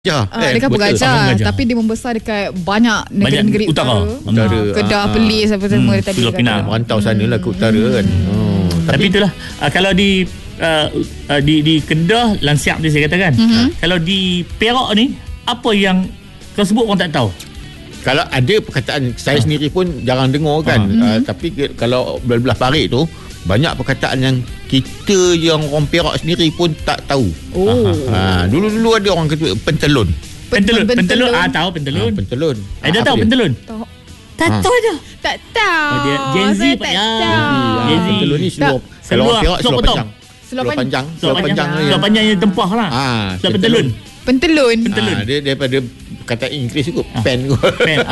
Dekat Penggajah, tapi dia membesar dekat banyak negeri-negeri utara. Kedah, Perlis apa semua tadi. Filipina merantau sanalah ke utara kan. Tapi itulah kalau di Kedah Lansiap ni saya katakan. Kalau di Perak ni apa yang kau sebut orang tak tahu. Kalau ada perkataan saya sendiri pun jarang dengar kan. Tapi kalau belah Parit tu banyak perkataan yang kita yang orang Perak sendiri pun tak tahu. Dulu-dulu ada orang kata pentelun. Pentelun tahu pentelun. Pentelun. Ada tahu pentelun? Tak tahu je. Tak tahu. Dia Gen Z Pak ya. Gen Z. Pentelun ni seluar. Kalau orang Perak seluar panjang. Seluar panjang. Seluar panjang yang tempah lah. Seluar pentelun. Dia daripada kata Inggeris tu pen kot. Pen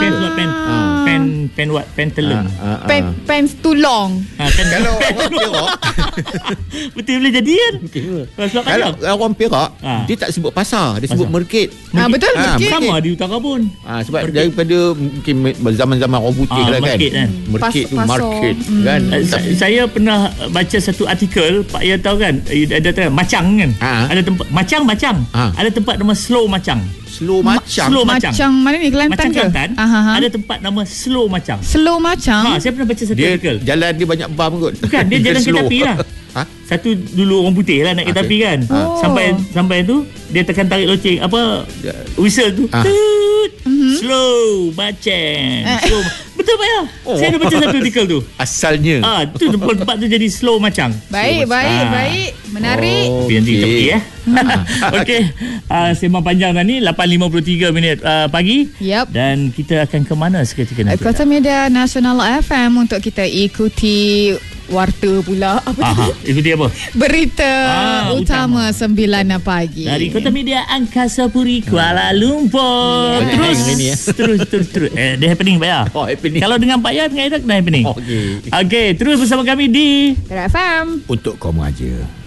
pentelun. Pen too long. Kalau orang Perak betul boleh jadi kan. Kalau orang Perak dia tak sebut pasar, dia sebut market. Betul market. Sama di utara pun. Sebab daripada mungkin zaman-zaman orang putih lah kan. Market tu market kan. Saya pernah baca satu artikel, Pak Ya tahu kan, ada macang kan. Ada tempat macang. Ada tempat nama Slow Macang. Slow Macang mana ni, Kelantan ke? Ada tempat nama Slow Macang. Slow Macang. Saya pernah baca satu artikel. Jalan dia banyak bam kot. Bukan, dia jalan kereta api lah. Satu dulu orang putih lah naik kereta api kan. Sampai tu dia tekan tarik loceng whistle tu. Slow Macang. Betul Pak Ya. Saya dah baca satu artikel tu. Asalnya. Tu tempat tu jadi Slow Macang. Baik. Menarik. Nanti tepi Okey. Sembang panjang dah ni 8.53 minit pagi. Dan kita akan ke mana seketika nanti? Kota Media Nasional FM untuk kita ikuti warta pula. Ikuti apa? Berita utama 9 pagi. Dari Kota Media Angkasa Puri Kuala Lumpur. Terus. Dia happening Pak Ya. Happening. Kalau dengan Pak Ya dengan Ida kena happening. Okey, terus bersama kami di FM. Untuk kamu aja.